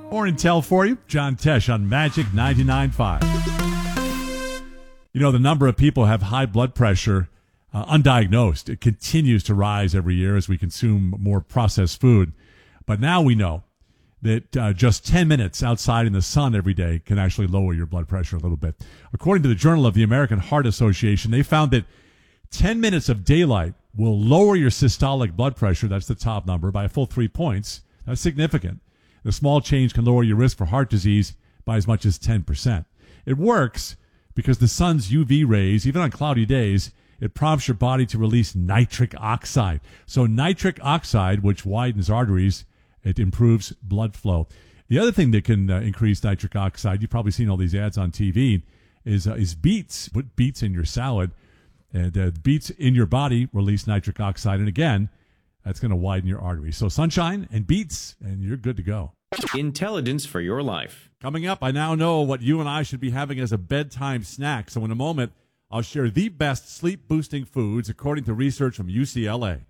More intel for you. John Tesh on Magic 99.5. You know, the number of people who have high blood pressure undiagnosed, it continues to rise every year as we consume more processed food. But now we know that just 10 minutes outside in the sun every day can actually lower your blood pressure a little bit. According to the Journal of the American Heart Association, they found that 10 minutes of daylight will lower your systolic blood pressure, that's the top number, by a full 3 points. That's significant. The small change can lower your risk for heart disease by as much as 10%. It works because the sun's UV rays, even on cloudy days, it prompts your body to release nitric oxide. So nitric oxide, which widens arteries, it improves blood flow. The other thing that can increase nitric oxide, you've probably seen all these ads on TV, is beets. Put beets in your salad, and beets in your body release nitric oxide. And again, that's going to widen your arteries. So sunshine and beets, and you're good to go. Intelligence for your life. Coming up, I now know what you and I should be having as a bedtime snack. So in a moment, I'll share the best sleep-boosting foods according to research from UCLA.